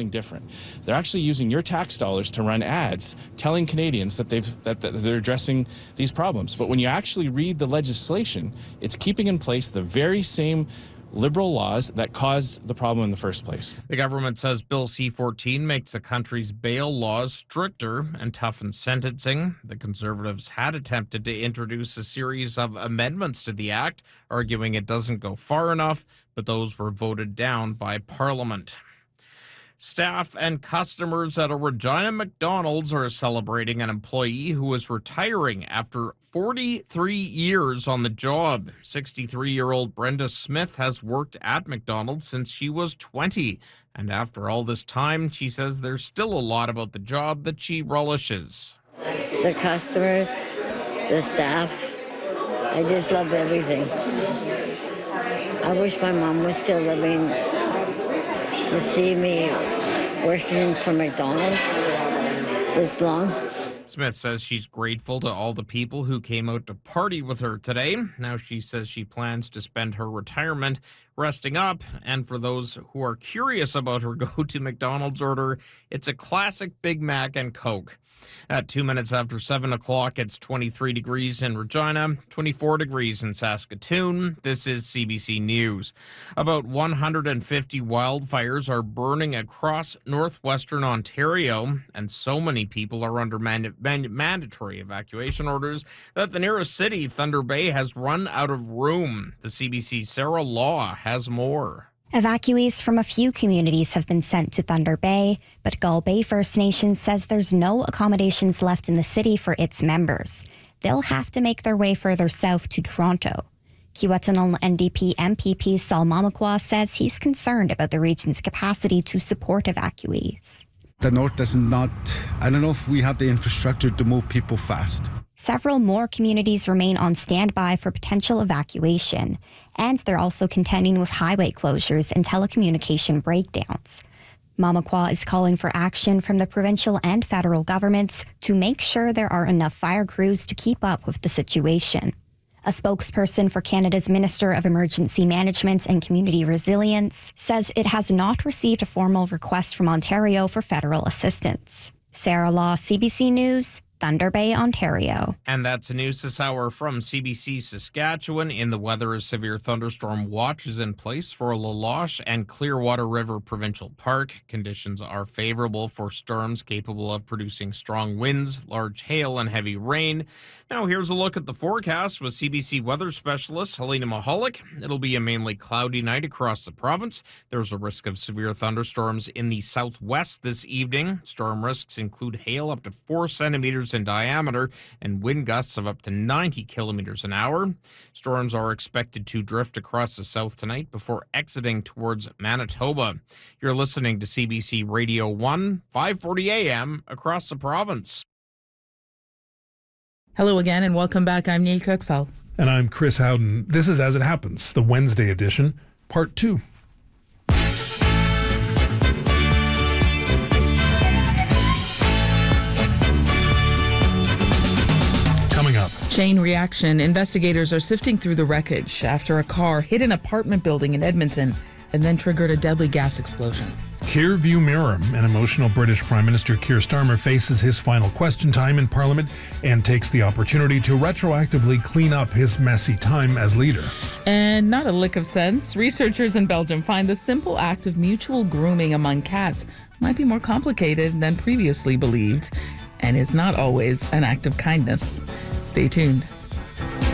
something different. They're actually using your tax dollars to run ads telling Canadians that they're addressing these problems. But when you actually read the legislation, it's keeping in place the very same liberal laws that caused the problem in the first place. The government says Bill C-14 makes the country's bail laws stricter and toughens sentencing. The Conservatives had attempted to introduce a series of amendments to the act, arguing it doesn't go far enough, but those were voted down by Parliament. Staff and customers at a Regina McDonald's are celebrating an employee who is retiring after 43 years on the job. 63-year-old Brenda Smith has worked at McDonald's since she was 20. And after all this time, she says there's still a lot about the job that she relishes. The customers, the staff, I just love everything. I wish my mom was still living to see me working for McDonald's this long. Smith says she's grateful to all the people who came out to party with her today. Now she says she plans to spend her retirement resting up. And for those who are curious about her go-to McDonald's order, it's a classic Big Mac and Coke. At 2 minutes after 7 o'clock, it's 23 degrees in Regina, 24 degrees in Saskatoon. This is CBC News. About 150 wildfires are burning across northwestern Ontario, and so many people are under mandatory evacuation orders that the nearest city, Thunder Bay, has run out of room. The CBC's Sarah Law has more. Evacuees from a few communities have been sent to Thunder Bay, but Gull Bay First Nation says there's no accommodations left in the city for its members. They'll have to make their way further south to Toronto. Kiiwetinoong NDP MPP Saul Mamakwa says he's concerned about the region's capacity to support evacuees. The north does not, I don't know if we have the infrastructure to move people fast. Several more communities remain on standby for potential evacuation, and they're also contending with highway closures and telecommunication breakdowns. Mamakwa is calling for action from the provincial and federal governments to make sure there are enough fire crews to keep up with the situation. A spokesperson for Canada's Minister of Emergency Management and Community Resilience says it has not received a formal request from Ontario for federal assistance. Sarah Law, CBC News, Thunder Bay, Ontario. And that's the news this hour from CBC Saskatchewan. In the weather, a severe thunderstorm watch is in place for La Loche and Clearwater River Provincial Park. Conditions are favorable for storms capable of producing strong winds, large hail, and heavy rain. Now here's a look at the forecast with CBC weather specialist Helena Mahalik. It'll be a mainly cloudy night across the province. There's a risk of severe thunderstorms in the southwest this evening. Storm risks include hail up to 4 centimeters in diameter and wind gusts of up to 90 kilometers an hour. Storms are expected to drift across the south tonight before exiting towards Manitoba. You're listening to CBC Radio 1, 540 AM across the province. Hello again and welcome back. I'm Neil Kirksall. And I'm Chris Howden. This is As It Happens, the Wednesday edition, part 2. Chain reaction. Investigators are sifting through the wreckage after a car hit an apartment building in Edmonton and then triggered a deadly gas explosion. Keir View Mirror. An emotional British Prime Minister Keir Starmer faces his final question time in Parliament and takes the opportunity to retroactively clean up his messy time as leader. And not a lick of sense. Researchers in Belgium find the simple act of mutual grooming among cats might be more complicated than previously believed and is not always an act of kindness. Stay tuned.